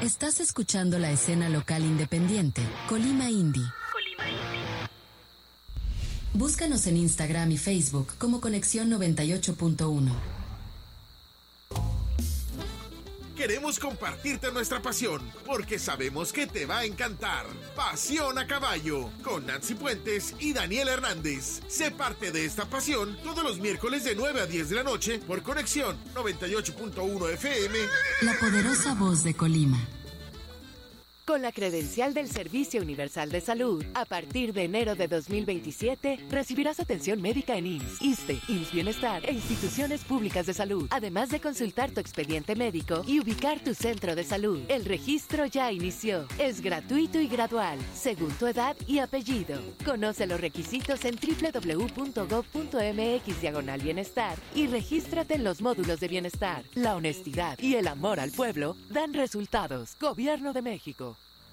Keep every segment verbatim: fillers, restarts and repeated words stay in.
Estás escuchando la escena local independiente, Colima Indie. Colima Indie. Búscanos en Instagram y Facebook como Conexión noventa y ocho punto uno. Queremos compartirte nuestra pasión, porque sabemos que te va a encantar. Pasión a Caballo, con Nancy Puentes y Daniel Hernández. Sé parte de esta pasión todos los miércoles de nueve a diez de la noche por Conexión noventa y ocho punto uno F M. La poderosa voz de Colima. Con la credencial del Servicio Universal de Salud, a partir de enero de dos mil veintisiete, recibirás atención médica en I M S S, ISSSTE, I M S S Bienestar e instituciones públicas de salud, además de consultar tu expediente médico y ubicar tu centro de salud. El registro ya inició. Es gratuito y gradual, según tu edad y apellido. Conoce los requisitos en doble u doble u doble u punto gob punto eme equis diagonal bienestar y regístrate en los módulos de bienestar. La honestidad y el amor al pueblo dan resultados. Gobierno de México.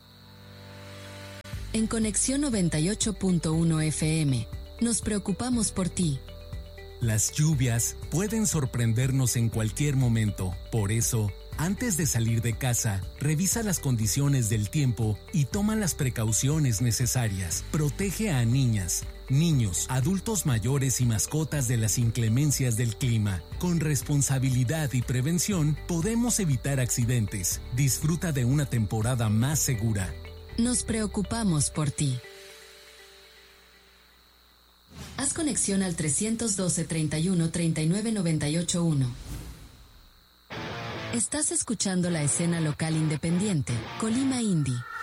En Conexión noventa y ocho punto uno F M, nos preocupamos por ti. Las lluvias pueden sorprendernos en cualquier momento. Por eso, antes de salir de casa, revisa las condiciones del tiempo y toma las precauciones necesarias. Protege a niñas, niños, adultos mayores y mascotas de las inclemencias del clima. Con responsabilidad y prevención, podemos evitar accidentes. Disfruta de una temporada más segura. Nos preocupamos por ti. Haz conexión al trescientos doce, treinta y uno, treinta y nueve, noventa y ocho uno. Estás escuchando la escena local independiente, Colima Indie.